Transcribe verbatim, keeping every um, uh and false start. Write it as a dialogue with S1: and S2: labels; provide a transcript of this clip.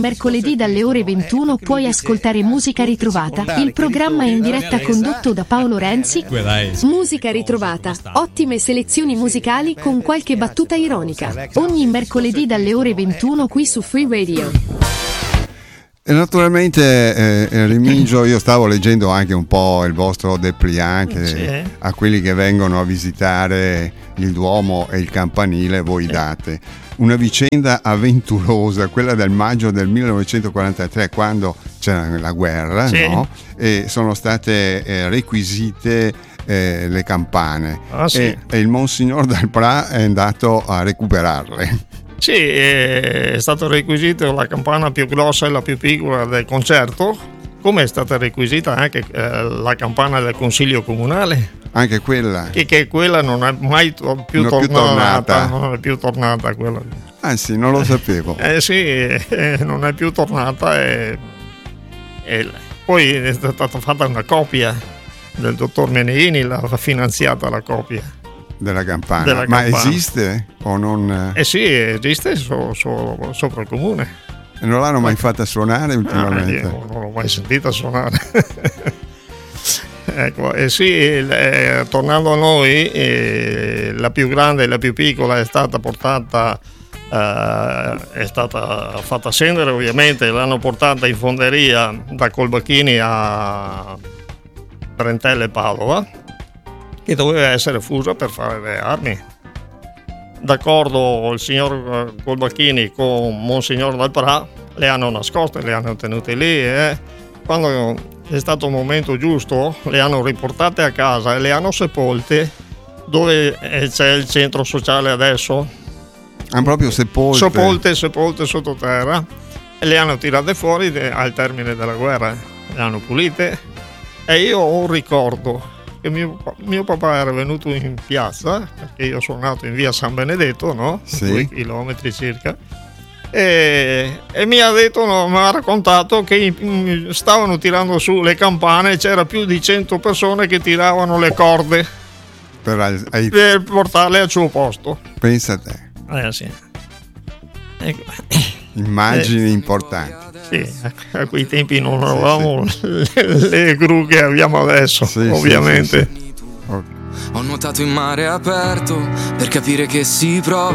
S1: mercoledì dalle ore ventuno puoi ascoltare Musica Ritrovata. Il programma è in diretta condotto da Paolo Renzi. Musica Ritrovata, ottime selezioni musicali con qualche battuta ironica. Ogni mercoledì dalle ore ventuno qui su Free Radio.
S2: E naturalmente eh, Remigio, io stavo leggendo anche un po' il vostro dépliant che sì. A quelli che vengono a visitare il Duomo e il campanile voi sì. Date una vicenda avventurosa, quella del maggio del millenovecentoquarantatré, quando c'era la guerra, sì. No? E sono state eh, requisite eh, le campane
S3: ah, sì.
S2: e, e il Monsignor Dal Pra è andato a recuperarle.
S3: Sì, è stata requisita la campana più grossa e la più piccola del concerto, come è stata requisita anche eh, la campana del Consiglio Comunale.
S2: Anche quella?
S3: Che, che quella non è mai to- più,
S2: non
S3: tornata,
S2: più tornata.
S3: Non è più tornata quella.
S2: Ah sì, non lo sapevo.
S3: Eh sì, eh, non è più tornata e, e poi è stata fatta una copia del dottor Meneghini, l'ha finanziata la copia.
S2: Della campana.
S3: Della
S2: Ma
S3: campana.
S2: Esiste o non?
S3: Eh sì, esiste so, so, sopra il comune.
S2: E non l'hanno mai fatta suonare ultimamente?
S3: Ah, io non l'ho mai sentita suonare. Ecco, e sì, eh, tornando a noi, eh, la più grande e la più piccola è stata portata, eh, è stata fatta scendere ovviamente, l'hanno portata in fonderia da Colbacchini a Brentelle Padova, che doveva essere fusa per fare le armi. D'accordo il signor Colbacchini con Monsignor Dal Pra, le hanno nascoste, le hanno tenute lì e quando è stato il momento giusto le hanno riportate a casa e le hanno sepolte dove c'è il centro sociale adesso.
S2: Hanno proprio sepolte?
S3: Sepolte, sepolte sottoterra e le hanno tirate fuori al termine della guerra, le hanno pulite e io ho un ricordo che mio, mio papà era venuto in piazza, perché io sono nato in via San Benedetto, no?
S2: Sì.
S3: Due chilometri circa, e, e mi ha detto, no, mi ha raccontato che stavano tirando su le campane, c'era più di cento persone che tiravano le corde
S2: per, ai...
S3: per portarle al suo posto.
S2: Pensa a te.
S3: Eh sì. Ecco.
S2: Immagini eh. importanti.
S3: Sì, a quei tempi non avevamo sì, sì. le, le gru che abbiamo adesso, sì, ovviamente.
S4: Sì, sì, sì. Okay. Ho nuotato in mare aperto per capire che si prova